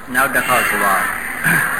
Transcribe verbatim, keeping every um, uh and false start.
နောက်တစ်ခေါက်ဆိုပါ